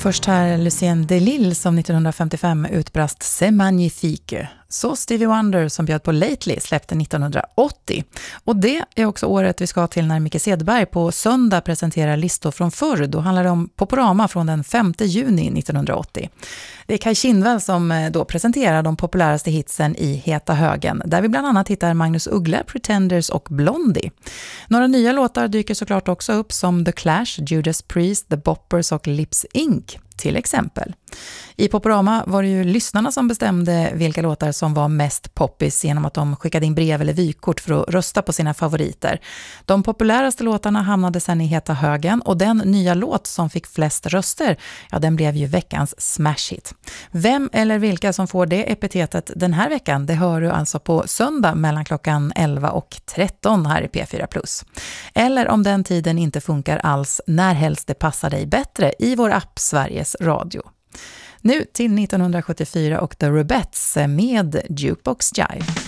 Först här Lucien Delille som 1955 utbrast C'est magnifique. Så Stevie Wonder som bjöd på Lately släppte 1980. Och det är också året vi ska till när Micke Sedberg på söndag presenterar listor från förr. Då handlar det om Poporama från den 5 juni 1980. Det är Kaj Kindvall som då presenterar de populäraste hitsen i Heta högen. Där vi bland annat hittar Magnus Uggla, Pretenders och Blondie. Några nya låtar dyker såklart också upp som The Clash, Judas Priest, The Boppers och Lips Inc. till exempel. I Poporama var det ju lyssnarna som bestämde vilka låtar som var mest poppis genom att de skickade in brev eller vykort för att rösta på sina favoriter. De populäraste låtarna hamnade sen i Heta högen och den nya låt som fick flest röster, ja den blev ju veckans smash hit. Vem eller vilka som får det epitetet den här veckan, det hör du alltså på söndag mellan klockan 11 och 13 här i P4+. Eller om den tiden inte funkar alls, när helst det passar dig bättre i vår app Sveriges Radio. Nu till 1974 och The Rubettes med Jukebox Jive.